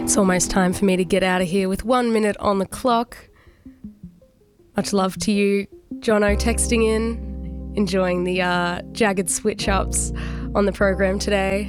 It's almost time for me to get out of here with 1 minute on the clock. Much love to you, Jono, texting in, enjoying the jagged switch-ups on the program today.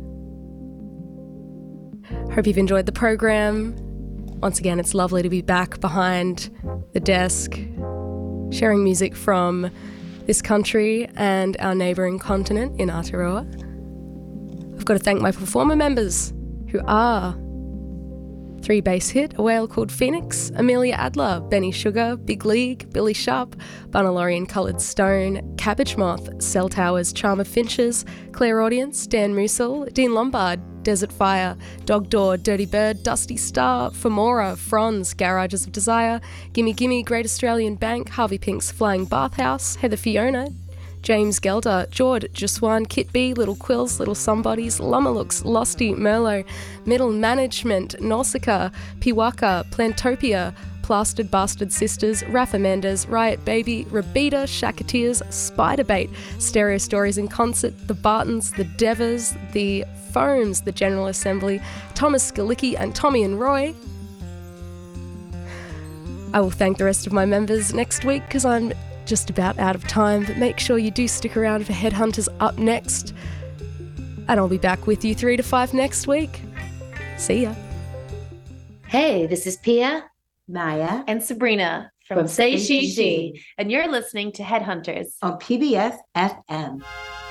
Hope you've enjoyed the program. Once again, it's lovely to be back behind the desk, sharing music from this country and our neighbouring continent in Aotearoa. I've got to thank my performer members, who are 3 Bass Hit, A Whale Called Phoenix, Amelia Adler, Benny Sugar, Big League, Billy Sharp, Bunalorian Coloured Stone, Cabbage Moth, Cell Towers, Charmer Finches, Claire Audience, Dan Musil, Dean Lombard, Desert Fire, Dog Door, Dirty Bird, Dusty Star, Femora, Franz, Garages of Desire, Gimme Gimme, Great Australian Bank, Harvey Pink's Flying Bathhouse, Heather Fiona, James Gelder, Jord, Juswan, Kit B, Little Quills, Little Somebodies, Lumalooks, Losty, Merlot, Middle Management, Nausicaa, Piwaka, Plantopia, Plastered Bastard Sisters, Rafa Mendes, Riot Baby, Rabita, Shakateers, Spiderbait, Stereo Stories in Concert, The Bartons, The Devers, The Foams, The General Assembly, Thomas Skalicki and Tommy and Roy. I will thank the rest of my members next week because I'm just about out of time, but make sure you do stick around for Headhunters up next, and I'll be back with you 3 to 5 next week. See ya. Hey, this is Pia, Maya, and Sabrina from Say She She, and you're listening to Headhunters on PBS FM.